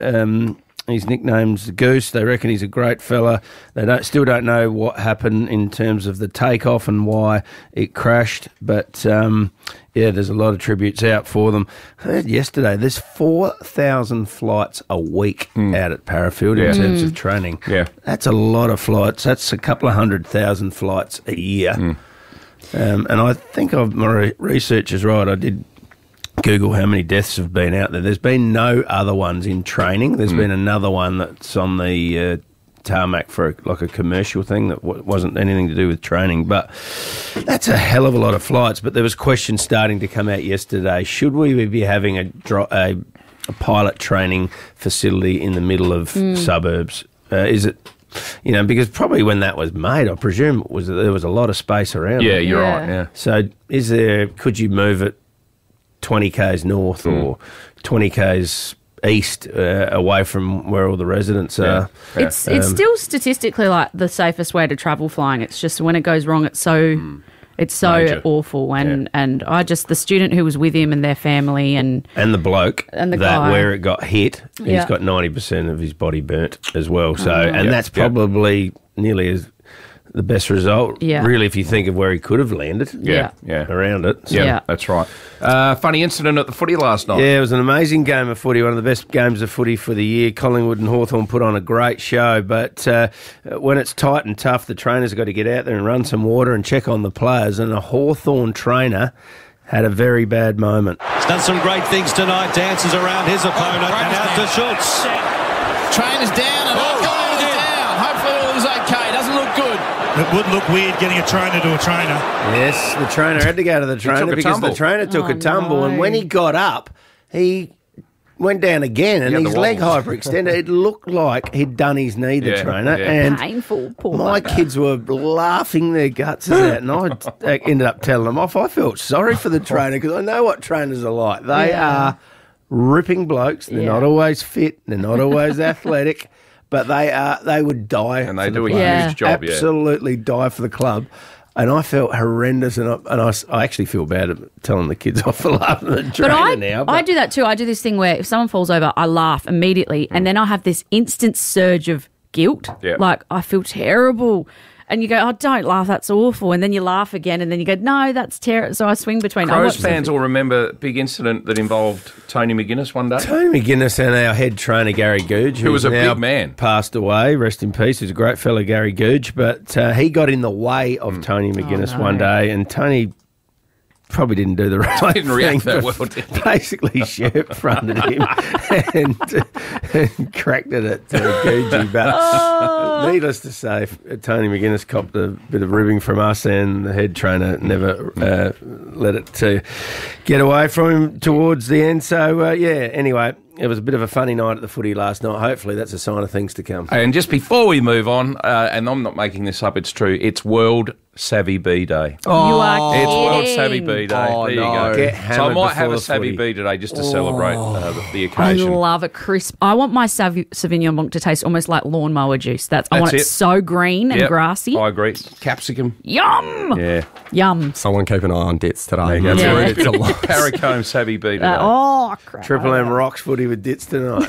His nickname's Goose. They reckon he's a great fella. They still don't know what happened in terms of the takeoff and why it crashed. But, there's a lot of tributes out for them. I heard yesterday there's 4,000 flights a week out at Parafield in terms of training. Yeah. That's a lot of flights. That's a couple of 100,000 flights a year. And I think my research is right. I did Google how many deaths have been out there. There's been no other ones in training. There's been another one that's on the tarmac for a commercial thing that wasn't anything to do with training. But that's a hell of a lot of flights. But there was questions starting to come out yesterday. Should we be having a pilot training facility in the middle of suburbs? Is it... because probably when that was made, I presume there was a lot of space around. Yeah, you're right. Yeah. So, could you move it 20 k's north or 20 k's east away from where all the residents are? It's still statistically like the safest way to travel flying. It's just when it goes wrong, it's so major. Awful. And the student who was with him and their family and the bloke and the guy where it got hit, he's got 90% of his body burnt as well. So that's probably nearly as the best result, really, if you think of where he could have landed around it. So. Yeah, that's right. Funny incident at the footy last night. Yeah, it was an amazing game of footy, one of the best games of footy for the year. Collingwood and Hawthorn put on a great show, but when it's tight and tough, the trainers have got to get out there and run some water and check on the players, and a Hawthorn trainer had a very bad moment. He's done some great things tonight, dances around his opponent, and out to Schultz. Trainer's down, and Collingwood's down. Hopefully all is okay. Doesn't look good. It would look weird getting a trainer to a trainer. Yes, the trainer had to go to the trainer because the trainer took a tumble, and when he got up, he went down again, and his leg hyperextended. It looked like he'd done his knee, the trainer. And painful, poor my bugger. kids were laughing their guts out, and I ended up telling them off. I felt sorry for the trainer because I know what trainers are like. They are ripping blokes. They're not always fit. They're not always athletic. But they would die. And they do a huge job, absolutely die for the club. And I felt horrendous, and I actually feel bad at telling the kids off for laughing at the trainer now. I do that too. I do this thing where if someone falls over, I laugh immediately, and then I have this instant surge of guilt. Yeah. Like, I feel terrible. And you go, oh, don't laugh, that's awful. And then you laugh again, and then you go, no, that's terrible. So I swing between. Crows fans will remember a big incident that involved Tony McGuinness one day. Tony McGuinness and our head trainer, Gary Googe, who was a big man. Passed away, rest in peace. He's a great fellow, Gary Googe. But he got in the way of Tony McGuinness one day, and Tony probably didn't do the right thing. Didn't react that well, did he? Basically shirt-fronted him and cracked it at Googie. But needless to say, Tony McGuinness copped a bit of ribbing from us, and the head trainer never let it get away from him towards the end. So, anyway, it was a bit of a funny night at the footy last night. Hopefully that's a sign of things to come. And just before we move on, and I'm not making this up, it's true, it's World Savvy Bee Day. You are kidding. It's World Savvy Bee Day. There you go. Get So I might have before a the Savvy footy. Bee today just to celebrate the I occasion. love it crisp. I want my Sauvignon Blanc to taste almost like lawnmower juice. I want it so green and Yep, grassy. I agree. Capsicum. Yum! Yeah. Yum. Someone keep an eye on Ditz today. That's Yeah. right. It's a Paracombe Savvy Bee today. Crap. Triple M rocks footy with Ditz tonight.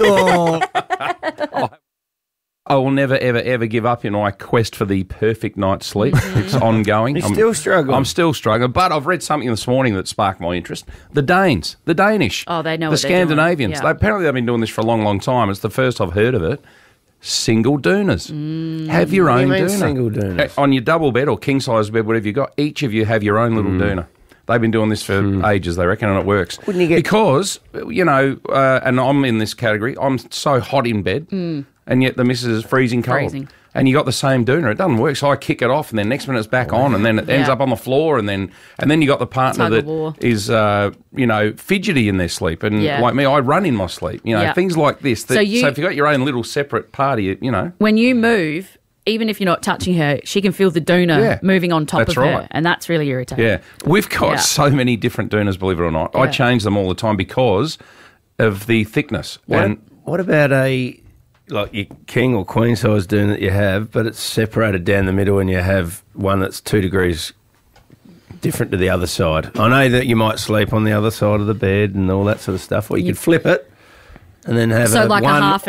I will never, ever, ever give up in my quest for the perfect night's sleep. It's ongoing. You're still struggling. I'm still struggling, but I've read something this morning that sparked my interest. The Danes, the Danish. Oh, they know the what they're doing. Scandinavians. Yeah. Apparently they've been doing this for a long, long time. It's the first I've heard of it. Single doonas. Have your What do own you mean doona. single doona? On your double bed or king size bed, whatever you got, each of you have your own little doona. They've been doing this for ages, they reckon, and it works. Wouldn't you get... Because, and I'm in this category, I'm so hot in bed, and yet the missus is freezing cold. Freezing. And you got the same doona. It doesn't work, so I kick it off, and then next minute it's back on, and then it ends up on the floor, and then you got the partner Tug of that war. is, fidgety in their sleep. And like me, I run in my sleep. Things like this. So if you got your own little separate party, When you move, even if you're not touching her, she can feel the doona moving on top of her. right. And that's really irritating. Yeah. We've got so many different doonas, believe it or not. I change them all the time because of the thickness. What about like your king or queen size doona that you have, but it's separated down the middle and you have one that's 2 degrees different to the other side? I know that you might sleep on the other side of the bed and all that sort of stuff, or you could flip it and then have So like one a half